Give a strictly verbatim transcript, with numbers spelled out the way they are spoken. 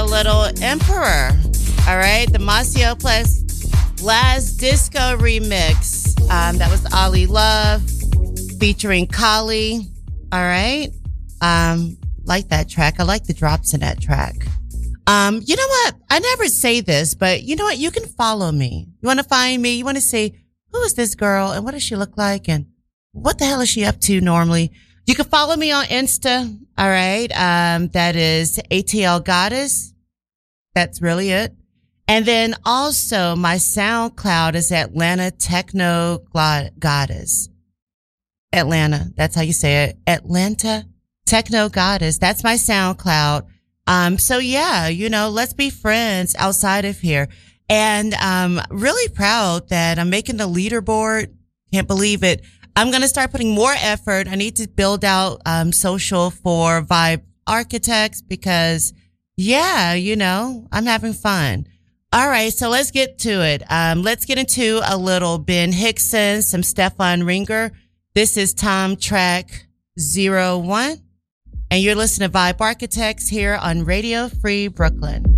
little Emperor. All right, the Maceo Plus Last Disco remix. Um, that was Ali Love featuring Kali. All right. Um, like that track. I like the drops in that track. Um, you know what? I never say this, but you know what? You can follow me. You want to find me? You want to say, who is this girl and what does she look like? And what the hell is she up to normally? You can follow me on Insta. All right. Um, that is A T L Goddess. That's really it. And then also my SoundCloud is Atlanta Techno Goddess. Atlanta. That's how you say it. Atlanta Techno Goddess. That's my SoundCloud. Um, so yeah, you know, let's be friends outside of here. And I'm really proud that I'm making the leaderboard. Can't believe it. I'm going to start putting more effort. I need to build out, um, social for Vibe Architects because yeah, you know, I'm having fun. All right, so let's get to it. Um, let's get into a little Ben Hickson, some Stefan Ringer. This is Tom Track zero one, and you're listening to Vibe Architects here on Radio Free Brooklyn.